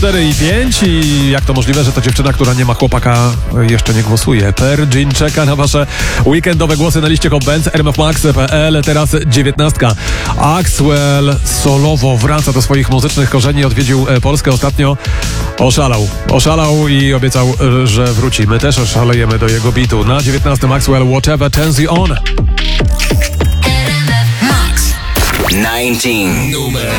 4 i 5 i jak to możliwe, że to dziewczyna, która nie ma chłopaka, jeszcze nie głosuje. Pergin czeka na wasze weekendowe głosy na liście Hot Bands, rmfmax.pl. Teraz 19. Axwell solowo wraca do swoich muzycznych korzeni, odwiedził Polskę ostatnio. Oszalał i obiecał, że wróci. My też oszalejemy do jego bitu. Na 19. Axwell, Whatever Turns You On. Max 19. Numer